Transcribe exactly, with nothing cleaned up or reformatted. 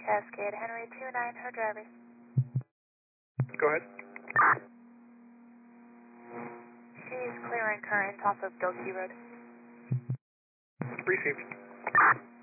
Cascade, Henry two nine, her drivers. Go ahead. She's clearing current off of Bilkey Road. Received.